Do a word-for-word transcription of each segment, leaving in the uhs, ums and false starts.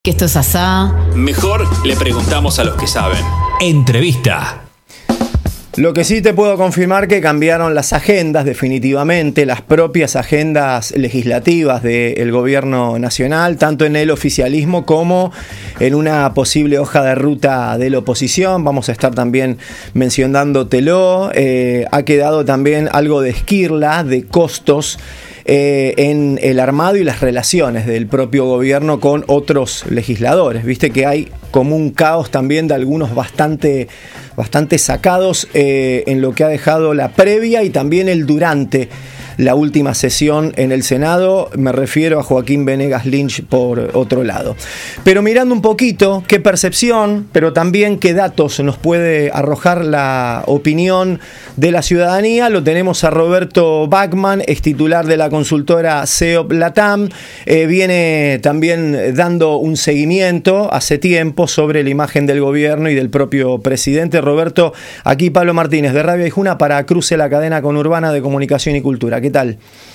Que esto es asá. Mejor le preguntamos a los que saben. Entrevista. Lo que sí te puedo confirmar que cambiaron las agendas definitivamente, las propias agendas legislativas del gobierno nacional, tanto en el oficialismo como en una posible hoja de ruta de la oposición. Vamos a estar también mencionándotelo. Eh, ha quedado también algo de esquirla, de costos, Eh, en el armado y las relaciones del propio gobierno con otros legisladores. Viste que hay como un caos también de algunos bastante, bastante sacados eh, en lo que ha dejado la previa y también el durante la última sesión en el Senado. Me refiero a Joaquín Venegas Lynch por otro lado. Pero mirando un poquito qué percepción, pero también qué datos nos puede arrojar la opinión de la ciudadanía, lo tenemos a Roberto Bachmann, ex titular de la consultora C E O P Latam. Eh, viene también dando un seguimiento hace tiempo sobre la imagen del gobierno y del propio presidente. Roberto, aquí Pablo Martínez de Radio Aijuna para Cruce, la cadena conurbana de comunicación y cultura. ¿Qué tal?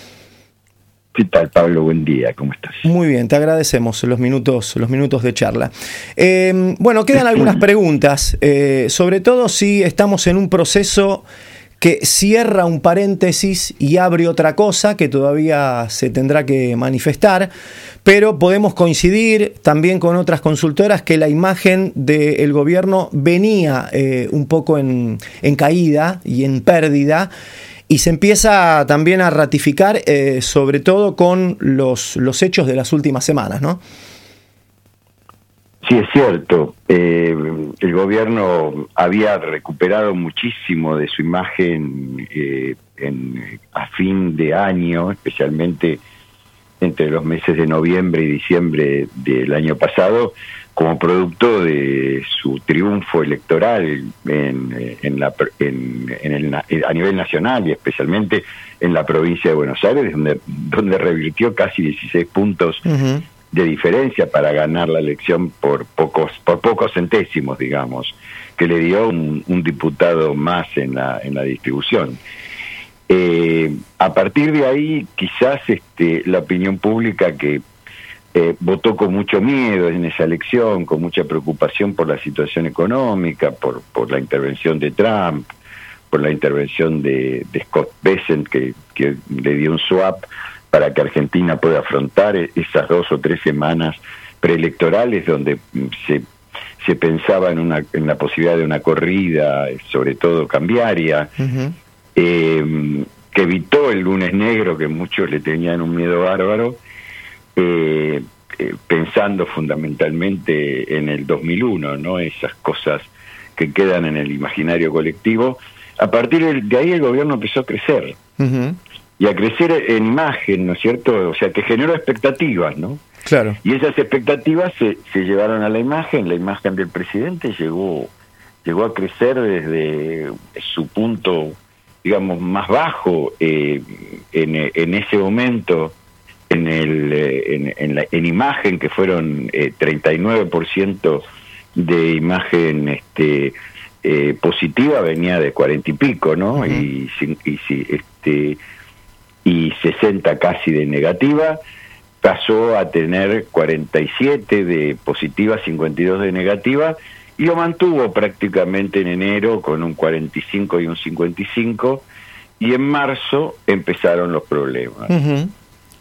¿Qué tal, Pablo? Buen día, ¿cómo estás? Muy bien, te agradecemos los minutos, los minutos de charla. Eh, bueno, quedan algunas preguntas, eh, sobre todo si estamos en un proceso que cierra un paréntesis y abre otra cosa que todavía se tendrá que manifestar, pero podemos coincidir también con otras consultoras que la imagen del gobierno venía eh, un poco en, en caída y en pérdida, y se empieza también a ratificar, eh, sobre todo con los, los hechos de las últimas semanas, ¿no? Sí, es cierto. Eh, el gobierno había recuperado muchísimo de su imagen eh, en, a fin de año, especialmente entre los meses de noviembre y diciembre del año pasado, como producto de su triunfo electoral en, en la, en, en el, a nivel nacional y especialmente en la provincia de Buenos Aires, donde, donde revirtió casi dieciséis puntos uh-huh. de diferencia para ganar la elección por pocos por pocos centésimos, digamos, que le dio un, un diputado más en la, en la distribución. Eh, a partir de ahí, quizás este, la opinión pública que Eh, votó con mucho miedo en esa elección, con mucha preocupación por la situación económica, por, por la intervención de Trump, por la intervención de, de Scott Bessent, que, que le dio un swap para que Argentina pueda afrontar esas dos o tres semanas preelectorales donde se, se pensaba en, una, en la posibilidad de una corrida, sobre todo cambiaria, uh-huh. eh, que evitó el lunes negro, que muchos le tenían un miedo bárbaro, Eh, eh, pensando fundamentalmente en el dos mil uno, ¿no? Esas cosas que quedan en el imaginario colectivo. A partir de ahí el gobierno empezó a crecer, uh-huh. y a crecer en imagen, ¿no es cierto? O sea, que generó expectativas, ¿no? Claro. Y esas expectativas se, se llevaron a la imagen. La imagen del presidente llegó, llegó a crecer desde su punto, digamos, más bajo eh, en, en ese momento, en el en, en, la, en imagen, que fueron eh, treinta y nueve por ciento de imagen este eh, positiva, venía de cuarenta y pico, ¿no? Uh-huh. y, y, y este y sesenta casi de negativa, pasó a tener cuarenta y siete de positiva, cincuenta y dos de negativa, y lo mantuvo prácticamente en enero con un cuarenta y cinco y un cincuenta y cinco, y en marzo empezaron los problemas. Uh-huh.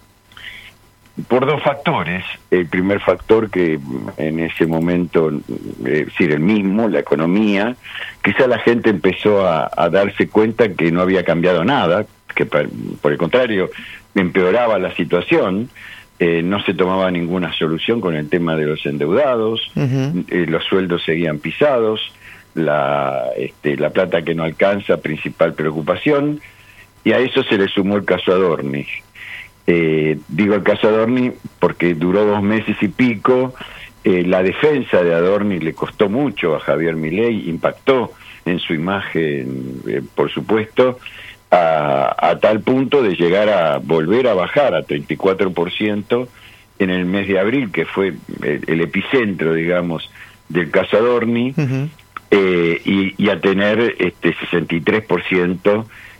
Por dos factores. El primer factor, que en ese momento, eh, es decir, el mismo, la economía, quizá la gente empezó a, a darse cuenta que no había cambiado nada, que por, por el contrario, empeoraba la situación, eh, no se tomaba ninguna solución con el tema de los endeudados, uh-huh. eh, los sueldos seguían pisados, la, este, la plata que no alcanza, principal preocupación, y a eso se le sumó el caso Adorni. Eh, digo el caso Adorni porque duró dos meses y pico. Eh, la defensa de Adorni le costó mucho a Javier Milei, impactó en su imagen, eh, por supuesto, a, a tal punto de llegar a volver a bajar a treinta y cuatro por ciento en el mes de abril, que fue el, el epicentro, digamos, del caso Adorni, uh-huh. eh, y, y a tener este sesenta y tres por ciento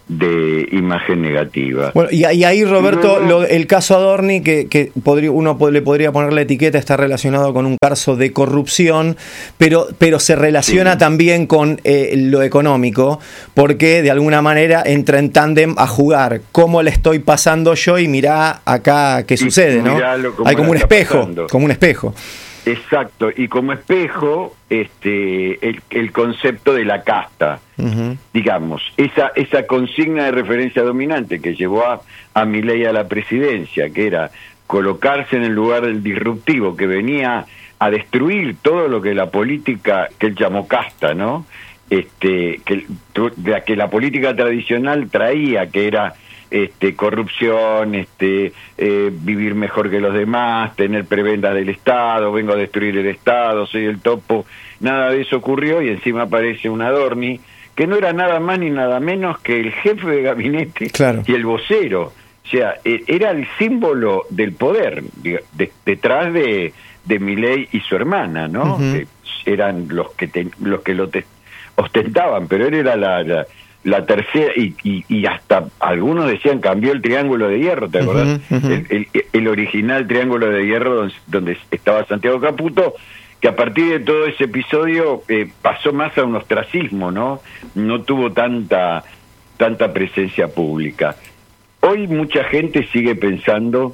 de imagen negativa. Bueno, y, y ahí, Roberto, lo, el caso Adorni, que, que podría, uno le podría poner la etiqueta, está relacionado con un caso de corrupción, pero, pero se relaciona sí. también con eh, lo económico, porque de alguna manera entra en tándem a jugar cómo le estoy pasando yo y mirá acá qué sucede, ¿no? Hay como un espejo, pasando. como un espejo. Exacto, y como espejo, este, el, el concepto de la casta, uh-huh. digamos, esa esa consigna de referencia dominante que llevó a, a Milei a la presidencia, que era colocarse en el lugar del disruptivo, que venía a destruir todo lo que la política, que él llamó casta, ¿no? Este, que, que la política tradicional traía, que era este corrupción, este eh, vivir mejor que los demás, tener prebendas del Estado, vengo a destruir el Estado, soy el topo. Nada de eso ocurrió y encima aparece un Adorni que no era nada más ni nada menos que el jefe de gabinete claro. y el vocero. O sea, era el símbolo del poder de, de, detrás de, de Milei y su hermana, ¿no? Uh-huh. Que eran los que te, los que lo te, ostentaban, pero él era la, la la tercera, y, y, y hasta algunos decían cambió el triángulo de hierro, ¿te acordás? Uh-huh, uh-huh. El, el, el original triángulo de hierro donde, donde estaba Santiago Caputo, que a partir de todo ese episodio eh, pasó más a un ostracismo, ¿no? No tuvo tanta, tanta presencia pública. Hoy mucha gente sigue pensando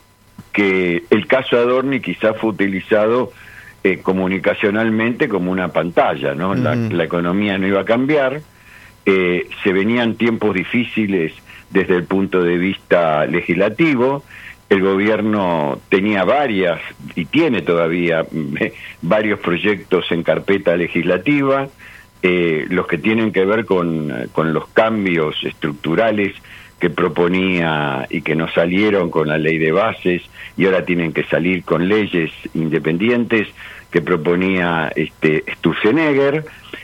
que el caso Adorni quizás fue utilizado eh, comunicacionalmente como una pantalla, ¿no? Uh-huh. La, la economía no iba a cambiar. Eh, se venían tiempos difíciles desde el punto de vista legislativo, el gobierno tenía varias, y tiene todavía eh, varios proyectos en carpeta legislativa, eh, los que tienen que ver con, con los cambios estructurales que proponía y que no salieron con la ley de bases, y ahora tienen que salir con leyes independientes que proponía este Sturzenegger.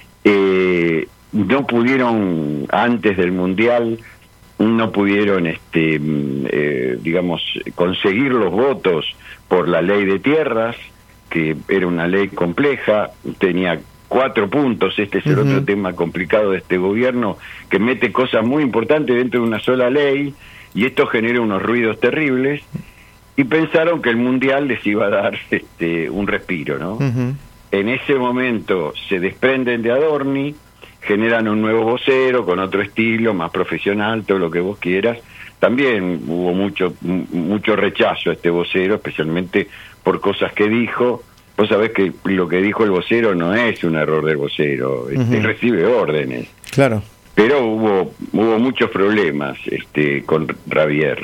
eh, no pudieron, antes del Mundial, no pudieron, este, eh, digamos, conseguir los votos por la ley de tierras, que era una ley compleja, tenía cuatro puntos, este es el uh-huh. otro tema complicado de este gobierno, que mete cosas muy importantes dentro de una sola ley, y esto genera unos ruidos terribles, y pensaron que el Mundial les iba a dar este, un respiro, ¿no? Uh-huh. En ese momento se desprenden de Adorni, generan un nuevo vocero con otro estilo, más profesional, todo lo que vos quieras. También hubo mucho mucho rechazo a este vocero, especialmente por cosas que dijo. Vos sabés que lo que dijo el vocero no es un error del vocero, uh-huh. este, recibe órdenes. Claro. Pero hubo hubo muchos problemas este con Javier.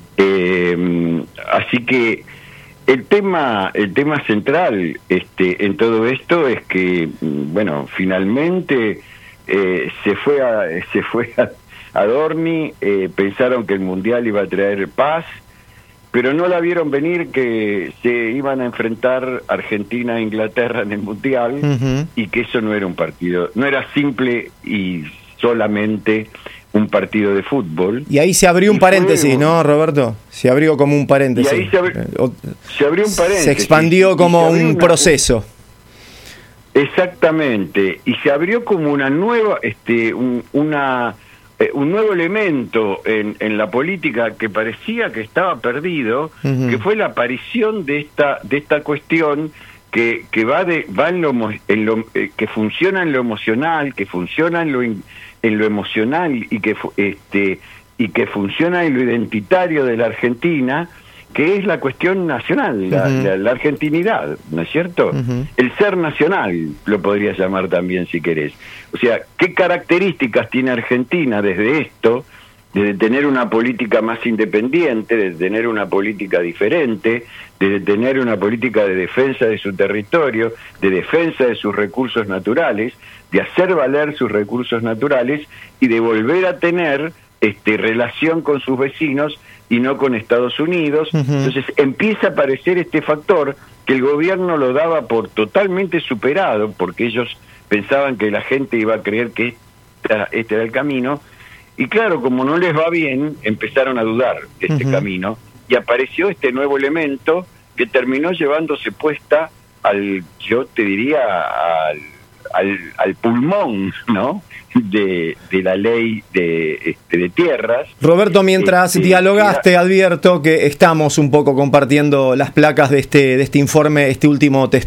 Eh, así que el tema el tema central este en todo esto es que, bueno, finalmente Eh, se fue a, se fue a Adorni, eh, pensaron que el Mundial iba a traer paz, pero no la vieron venir que se iban a enfrentar Argentina e Inglaterra en el Mundial, uh-huh. y que eso no era un partido, no era simple y solamente un partido de fútbol. Y ahí se abrió un paréntesis, fue, ¿no, Roberto? Se abrió como un paréntesis. Y ahí se, abri se abrió un paréntesis. Se expandió como se un una, proceso. Exactamente, y se abrió como una nueva, este, un, una, eh, un nuevo elemento en, en la política que parecía que estaba perdido, uh-huh. que fue la aparición de esta, de esta cuestión que, que va de, va en lo, en lo eh, que funciona en lo emocional, que funciona en lo, in, en lo emocional y que, este, y que funciona en lo identitario de la Argentina, que es la cuestión nacional, la, uh-huh. la, la argentinidad, ¿no es cierto? Uh-huh. El ser nacional, lo podrías llamar también si querés. O sea, ¿qué características tiene Argentina desde esto, de tener una política más independiente, de tener una política diferente, de tener una política de defensa de su territorio, de defensa de sus recursos naturales, de hacer valer sus recursos naturales y de volver a tener este, relación con sus vecinos y no con Estados Unidos? Uh-huh. Entonces empieza a aparecer este factor que el gobierno lo daba por totalmente superado, porque ellos pensaban que la gente iba a creer que esta, este era el camino, y claro, como no les va bien, empezaron a dudar de este uh-huh. camino, y apareció este nuevo elemento que terminó llevándose puesta al, yo te diría, al, al, al pulmón, ¿no?, de, de la ley de, este, de tierras. Roberto, mientras este, dialogaste, advierto que estamos un poco compartiendo las placas de este, de este informe, este último testimonio